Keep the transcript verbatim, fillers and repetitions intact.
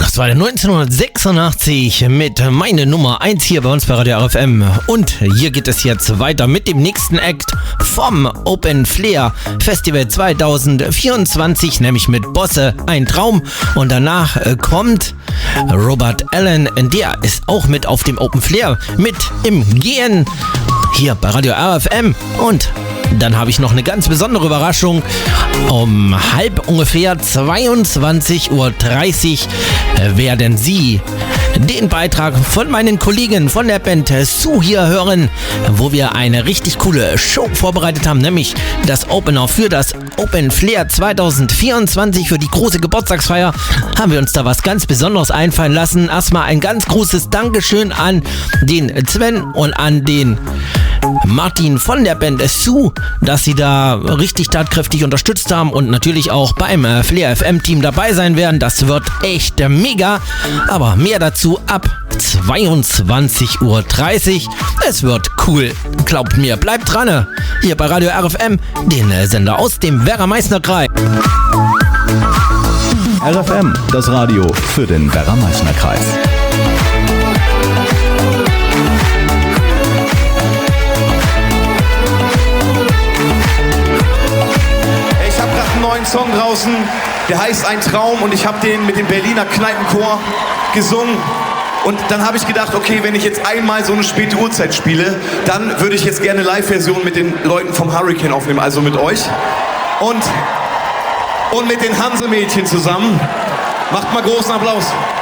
Das war der neunzehnhundertsechsundachtzig mit meine Nummer eins hier bei uns bei Radio R F M. Und hier geht es jetzt weiter mit dem nächsten Act vom Open Flair Festival zweitausendvierundzwanzig, nämlich mit Bosse, ein Traum. Und danach äh, kommt Robert Allen, der ist auch mit auf dem Open Flair mit im Gehen hier bei Radio R F M. Und dann habe ich noch eine ganz besondere Überraschung. Um halb ungefähr zweiundzwanzig Uhr dreißig werden Sie den Beitrag von meinen Kollegen von der Band Sue hier hören, wo wir eine richtig coole Show vorbereitet haben, nämlich das Opener für das Open Flair zweitausendvierundzwanzig. Für die große Geburtstagsfeier haben wir uns da was ganz Besonderes einfallen lassen. Erstmal ein ganz großes Dankeschön an den Sven und an den Martin von der Band Sue, dass sie da richtig tatkräftig unterstützt haben und natürlich auch beim äh, Flair F M Team dabei sein werden. Das wird echt äh, mega, aber mehr dazu ab zweiundzwanzig Uhr dreißig. Es wird cool, glaubt mir, bleibt dran, hier bei Radio R F M, den äh, Sender aus dem Werra-Meißner-Kreis. R F M, das Radio für den Werra-Meißner-Kreis. Neuen Song draußen, der heißt Ein Traum, und ich habe den mit dem Berliner Kneipenchor gesungen. Und dann habe ich gedacht, okay, wenn ich jetzt einmal so eine späte Uhrzeit spiele, dann würde ich jetzt gerne eine Live-Version mit den Leuten vom Hurricane aufnehmen, also mit euch. Und, und mit den Hanse-Mädchen zusammen. Macht mal großen Applaus.